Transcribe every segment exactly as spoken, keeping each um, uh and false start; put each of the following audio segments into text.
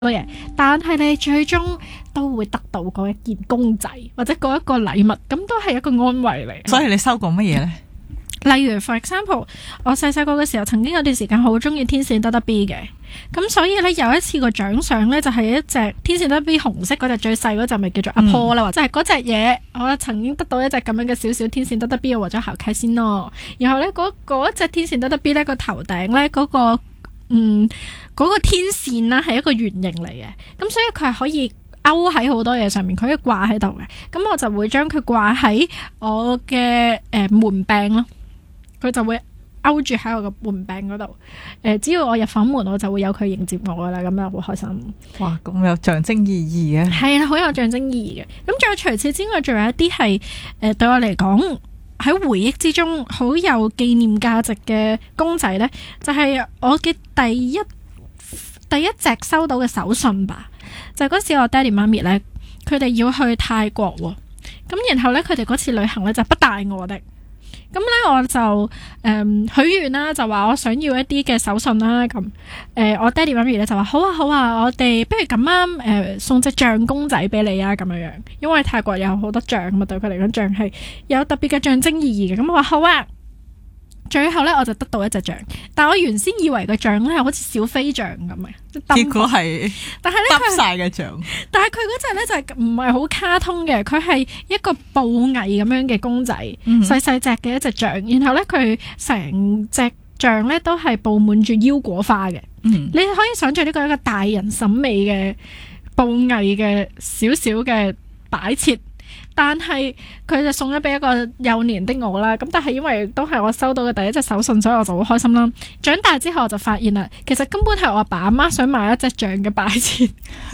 多嘢，但係你最終都會得到嗰一件公仔或者嗰一個禮物，咁都係一個安慰嚟。 所以你收過乜嘢呢？ 例如 for example， 我細細個嘅時候曾經有段時間好中意天線得得 B 嘅，咁所以呢，有一次個獎賞呢，就係一隻天線得得 B 紅色嗰隻最細嗰隻咪叫做阿婆啦，或者係嗰隻嘢，我曾經得到一隻咁樣嘅小小天線得得 B 或者好開心咯。然後呢，嗰嗰一隻天線得得 B 呢個頭頂呢，嗰、嗰個嗯嗰、嗰個天線啦係一個圓形嚟嘅，咁所以佢係可以勾喺好多嘢上面，佢可以掛喺度嘅，咁我就會將佢掛喺我嘅誒、呃、門柄咯。佢就會勾住喺我個門柄嗰度，誒、呃，只要我入房門，我就會有佢迎接我噶啦，咁樣好開心。 哇，咁有象徵意義嘅。 係啊，好有象徵意義嘅。咁仲有除此之外，仲有一啲係誒對我嚟講喺回憶之中好有紀念價值嘅公仔呢，就係、是、我嘅第一第一隻收到嘅手信吧。就係、是、嗰時我爹哋媽咪呢，佢哋要去泰國喎，咁然後呢，佢哋嗰次旅行呢，就不帶我的。咁咧我就誒、嗯、許願啦，就話我想要一啲嘅手信啦。咁誒、呃、我爹哋媽咪咧就話好啊好啊，我哋不如咁啱誒送隻象公仔俾你啊咁樣樣，因為泰國有好多象嘛，對佢嚟講象係有特別嘅象徵意義嘅。咁我話好啊。最後咧我就得到一隻象，但我原先以為個象咧係好似小飛象咁嘅， 結果係但係咧得晒嘅象， 但係佢嗰隻咧就係唔係好卡通嘅，佢係一個布藝咁樣嘅公仔，細細隻嘅一隻象，然後咧佢成隻象咧都係布滿住腰果花嘅，嗯、你可以想象呢個係一個大人審美嘅布藝嘅少少嘅擺設。但係佢就送咗俾一個幼年的我啦，咁但係因為都係我收到嘅第一隻手信，所以我就好開心啦。長大之後我就發現啦，其實根本係我阿爸阿媽想買一隻象嘅擺設，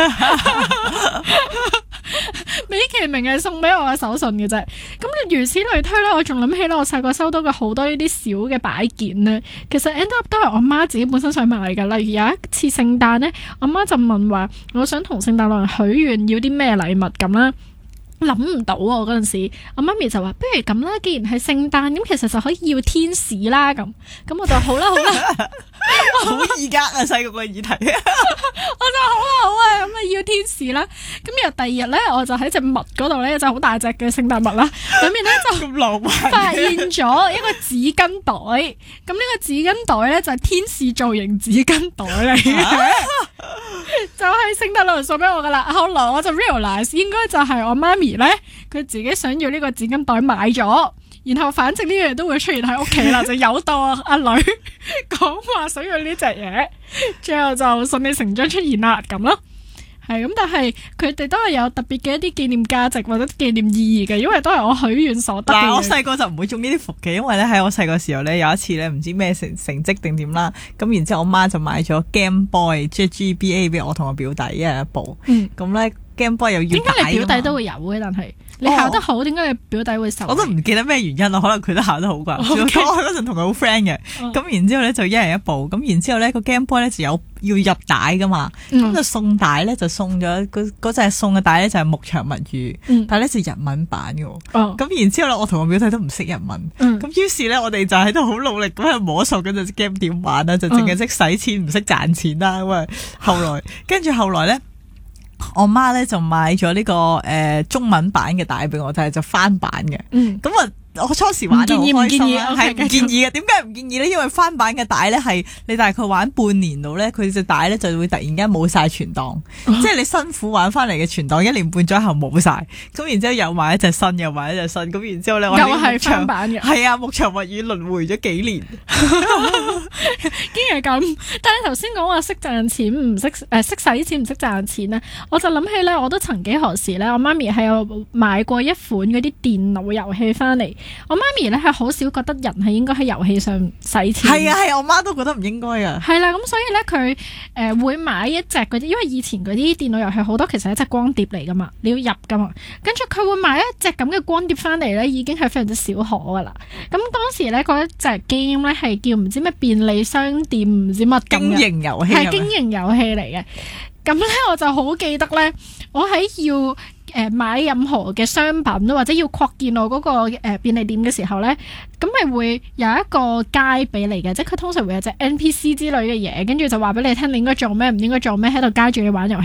美其名係送俾我嘅手信嘅啫。咁如此類推啦，我仲諗起啦，我細個收到嘅好多呢啲小嘅擺件呢，其實 end up 都係我媽自己本身想買嘅。例如有一次聖誕呢，我媽就問話，我想同聖誕老人許願要啲咩禮物咁啦。諗唔到啊！嗰陣時，我媽咪就話：不如咁啦，既然係聖誕，咁其實就可以要天使啦。咁咁我就好啦，好啦， 好易㗎啊！細個嘅議題，我就好啊，好啊，咁啊要天使啦。咁然後第二日咧，我就喺隻襪嗰度咧，有隻好大隻嘅聖誕襪啦，裏面咧就咁浪漫， 發現咗一個紙巾袋。咁呢個紙巾袋咧就係天使造型紙巾袋嚟嘅，啊、就係聖誕老人送俾我噶啦。後來我就 realize 應該就係我媽咪。咧佢自己想要呢個紙巾袋買咗，然後反正呢樣都會出現喺屋企啦，就有到阿女講話想要呢隻嘢，最後就順理成章出現啦咁咯。係咁，但係佢哋都係有特別嘅一啲紀念價值或者紀念意義嘅，因為都係我許願所得嘅。 嗱，我細個就唔會中呢啲伏嘅，因為咧喺我細個時候咧有一次咧唔知咩成成績定點啦，咁然之後我媽就買咗 Game Boy 即係 G B A 俾我同我表弟一人一部，咁咧、嗯、Game Boy 又要點解你表弟都會有嘅？但係你考得好，點解、哦、你表弟會受？ 我都唔記得咩原因啦，可能佢都考得好啩。Okay. 我嗰陣同佢好 friend 嘅，咁、哦、然之後咧就一人一部，咁然之後咧個 Game Boy 咧就有要入帶噶嘛，咁、嗯、就送帶咧就送咗嗰嗰隻送嘅帶咧就係牧場物語，嗯、但係咧就日文版嘅，咁、哦、然之後咧我同我表弟都唔識日文，咁、嗯、於是咧我哋就喺度好努力咁去摸索嗰隻 game 點玩啦，就淨係識使錢唔識賺錢啦，咁啊後來跟住後來咧。我媽咧就買咗呢、這個誒、呃、中文版嘅帶俾我，但係就翻版嘅。嗯，咁啊，我初時玩得好開心啦，係唔建議嘅。點解唔建議咧？因為翻版嘅帶咧係你大概玩半年度咧，佢隻帶咧就會突然間冇晒存檔，哦、即係你辛苦玩翻嚟嘅存檔，一年半載後冇晒。咁然之後又買一隻新，又買一隻新。咁然之後咧，我又係翻版嘅。係啊，牧場物語輪迴咗幾年， 竟然係咁。但係頭先講話識賺錢唔識誒識使錢唔識賺錢咧，我就諗起咧，我都曾幾何時咧，我媽咪係有買過一款嗰啲電腦遊戲翻嚟。我媽咪咧係好少覺得人係應該喺遊戲上使錢。 係啊係，我媽都覺得唔應該啊。 係啦，咁所以咧佢誒會買一隻嗰啲，因為以前嗰啲電腦遊戲好多其實係一隻光碟嚟噶嘛，你要入噶嘛。跟住佢會買一隻咁嘅光碟翻嚟咧，已經係非常之少可噶啦。咁當時咧嗰一隻 game 咧係叫唔知咩便利商店唔知乜咁嘅， 經營遊戲係經營遊戲嚟嘅。咁咧我就好記得咧，我喺要誒買任何嘅商品或者要擴建我嗰個誒便利店嘅時候咧，咁咪會有一個街俾你嘅，即係佢通常會有隻 N P C 之類嘅嘢，跟住就話俾你聽你應該做咩，唔應該做咩，喺度街住你玩遊戲。